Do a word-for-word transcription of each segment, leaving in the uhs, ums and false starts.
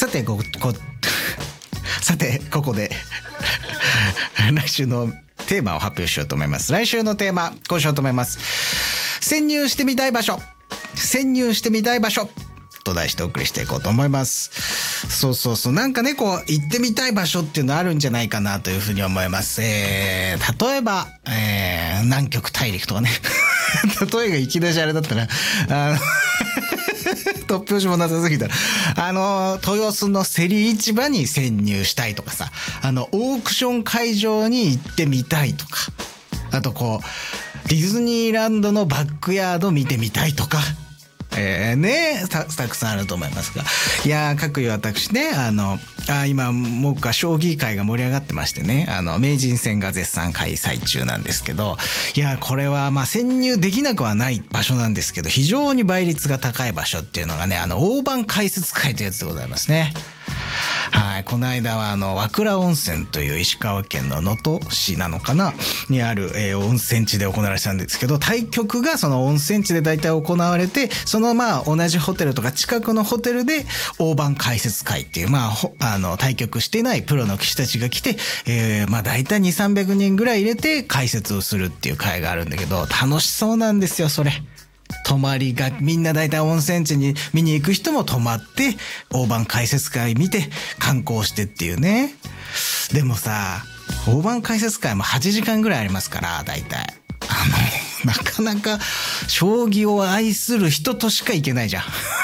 さてここさてここで来週のテーマを発表しようと思います。来週のテーマこうしようと思います。潜入してみたい場所、潜入してみたい場所と題してお送りしていこうと思います。そうそうそう、なんかねこう行ってみたい場所っていうのあるんじゃないかなというふうに思います。えー、例えば、えー、南極大陸とかね例えがいきなりあれだったらあの突拍子もなさすぎた。あの豊洲の競り市場に潜入したいとかさ、あのオークション会場に行ってみたいとか、あとこうディズニーランドのバックヤード見てみたいとか、えー、ねたたくさんあると思いますが、いやー各位私ね、あのあ今僕は将棋界が盛り上がってましてね、あの名人戦が絶賛開催中なんですけど、いやこれはまあ潜入できなくはない場所なんですけど、非常に倍率が高い場所っていうのがね、あの大盤解説会というやつでございますね。はい、この間はあの和倉温泉という石川県の能登市なのかなにある、えー、温泉地で行われたんですけど、対局がその温泉地で大体行われて、そのまあ同じホテルとか近くのホテルで大盤解説会っていうまああの対局していないプロの棋士たちが来て、えー、まあ大体にせんさんびゃくにんぐらい入れて解説をするっていう会があるんだけど、楽しそうなんですよそれ。泊まりがみんな大体温泉地に見に行く人も泊まって大盤解説会見て観光してっていうね。でもさ大盤解説会もはちじかんぐらいありますから、大体あのなかなか将棋を愛する人としか行けないじゃん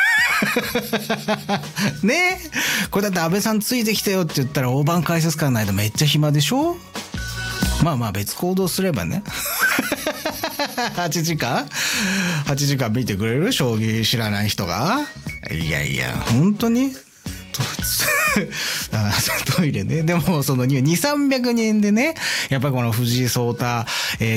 ねえ、これだって安倍さんついてきてよって言ったら大盤解説会ないとめっちゃ暇でしょ。まあまあ別行動すればねはちじかんはちじかん見てくれる将棋知らない人が。いやいや本当にあトイレね。でもそのにせんさんびゃくにんでね、やっぱりこの藤井聡太、えー、